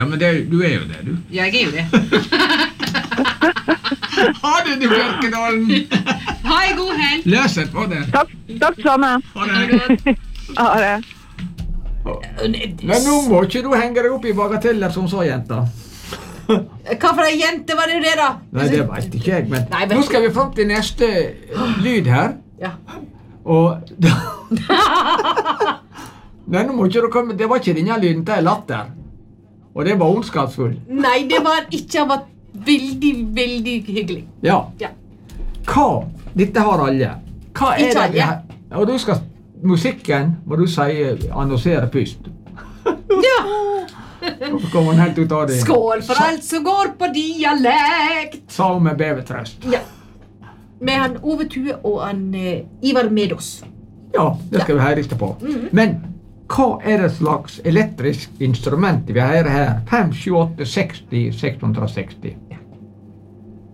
Ja, men du jo det, du. Jeg jo det. Ha det, du Bjørkedalen! Ha en god helg! Løset på det. Takk sammen. Ha det. Ha det. Men nå må ikke du henge deg opp i bagateller som så, jenta. Hva for en jente var det da? Nei, det vet ikke jeg, men Nei, nå skal vi frem til neste lyd her. Ja. Og Nei, nå må ikke du komme. Det var ikke denne lyden, det latter. Og det var ondskapsfull. Nei, det var ikke. Han var veldig, veldig hyggelig. Ja. Ja. Hva? Dette har alle. Hva Ikke det alle. vi har? Og du skal musikken, må du si, annonsere først. Ja. Hvorfor kommer han helt ut av det? Skål for alt som går på dialekt. Sa hun med bevetrøst. Ja. Med han Ove Tue og han Ivar Medos. Ja, det skal vi høre etterpå. Men hva det slags elektrisk instrument vi har her? 5, 7, 8, 60, 660.